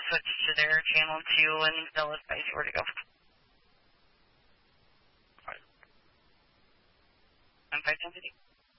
switch to their channel 2 and they'll advise you where to go. Right. On 5 density?